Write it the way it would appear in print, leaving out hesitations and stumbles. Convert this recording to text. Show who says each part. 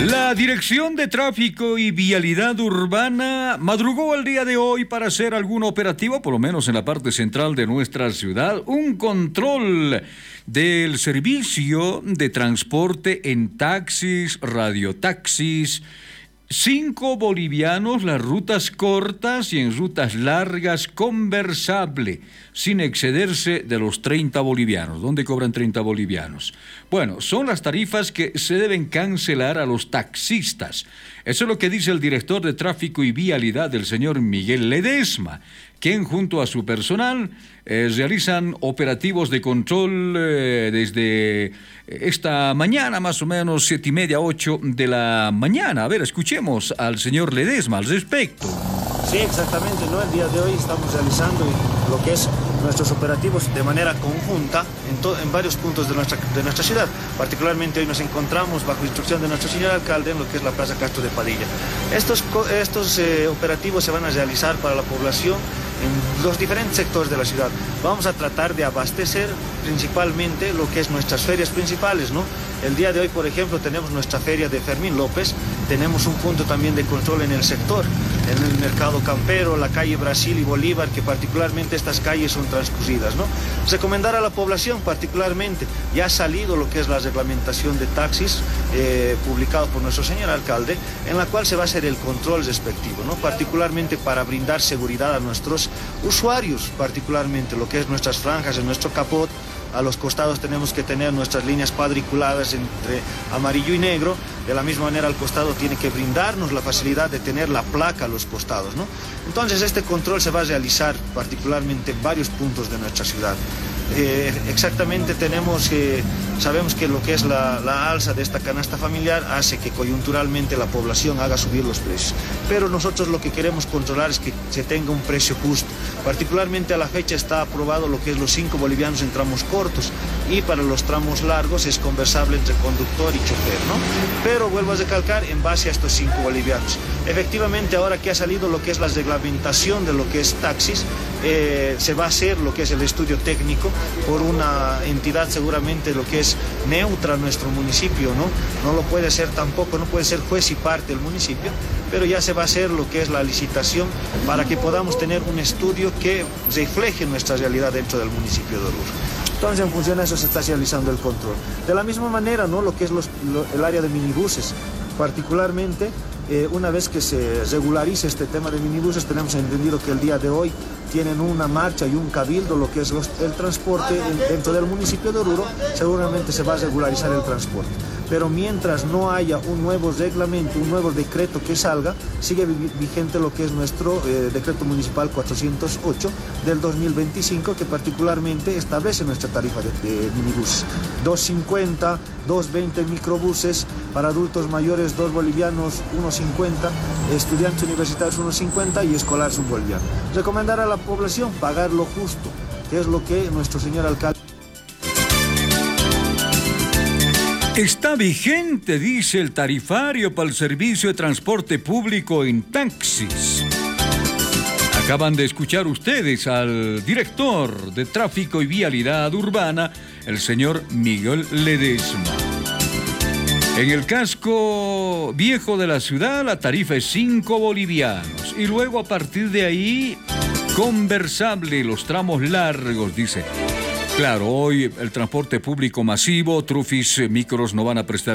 Speaker 1: La Dirección de Tráfico y Vialidad Urbana madrugó al día de hoy para hacer algún operativo, por lo menos en la parte central de nuestra ciudad, un control del servicio de transporte en taxis, radiotaxis. 5 bolivianos las rutas cortas y en rutas largas conversable, sin excederse de los 30 bolivianos. ¿Dónde cobran 30 bolivianos? Bueno, son las tarifas que se deben cancelar a los taxistas. Eso es lo que dice el director de Tráfico y Vialidad, el señor Miguel Ledesma, quien junto a su personal realizan operativos de control desde esta mañana, más o menos 7:30, 8 de la mañana. A ver, escuchemos al señor Ledesma al respecto.
Speaker 2: Sí, exactamente, ¿no? El día de hoy estamos realizando lo que es nuestros operativos de manera conjunta en varios puntos de nuestra ciudad. Particularmente hoy nos encontramos bajo instrucción de nuestro señor alcalde en lo que es la Plaza Castro de Padilla. Estos operativos se van a realizar para la población en los diferentes sectores de la ciudad. Vamos a tratar de abastecer principalmente lo que es nuestras ferias principales, ¿no? El día de hoy, por ejemplo, tenemos nuestra feria de Fermín López, tenemos un punto también de control en el sector, en el mercado campero, la calle Brasil y Bolívar, que particularmente estas calles son transcurridas, ¿no? Recomendar a la población particularmente, ya ha salido lo que es la reglamentación de taxis, publicado por nuestro señor alcalde, en la cual se va a hacer el control respectivo, ¿no? Particularmente para brindar seguridad a nuestros usuarios, particularmente lo que es nuestras franjas en nuestro capot. A los costados tenemos que tener nuestras líneas cuadriculadas entre amarillo y negro. De la misma manera al costado tiene que brindarnos la facilidad de tener la placa a los costados, ¿no? Entonces este control se va a realizar particularmente en varios puntos de nuestra ciudad. Exactamente sabemos que lo que es la alza de esta canasta familiar hace que coyunturalmente la población haga subir los precios. Pero nosotros lo que queremos controlar es que se tenga un precio justo. Particularmente a la fecha está aprobado lo que es los 5 bolivianos en tramos cortos y para los tramos largos es conversable entre conductor y chofer, ¿no? Pero vuelvo a recalcar en base a estos 5 bolivianos. Efectivamente ahora que ha salido lo que es la reglamentación de lo que es taxis, se va a hacer lo que es el estudio técnico por una entidad seguramente lo que es neutra en nuestro municipio, ¿no? No lo puede ser tampoco, no puede ser juez y parte el municipio, pero ya se va a hacer lo que es la licitación para que podamos tener un estudio que refleje nuestra realidad dentro del municipio de Oruro. Entonces, en función de eso se está realizando el control. De la misma manera, ¿no? Lo que es el área de minibuses, particularmente, una vez que se regularice este tema de minibuses, tenemos entendido que el día de hoy tienen una marcha y un cabildo, lo que es el transporte dentro del municipio de Oruro, seguramente se va a regularizar el transporte. Pero mientras no haya un nuevo reglamento, un nuevo decreto que salga, sigue vigente lo que es nuestro decreto municipal 408 del 2025, que particularmente establece nuestra tarifa de minibuses. 2.50, 2.20 microbuses, para adultos mayores 2 bolivianos, 1.50, estudiantes universitarios 1.50 y escolares 1 boliviano. Recomendar a la población pagar lo justo, que es lo que nuestro señor alcalde...
Speaker 1: Está vigente, dice el tarifario para el servicio de transporte público en taxis. Acaban de escuchar ustedes al director de Tráfico y Vialidad Urbana, el señor Miguel Ledesma. En el casco viejo de la ciudad, la tarifa es 5 bolivianos. Y luego, a partir de ahí, conversable los tramos largos, dice. Claro, hoy el transporte público masivo, trufis, micros no van a prestar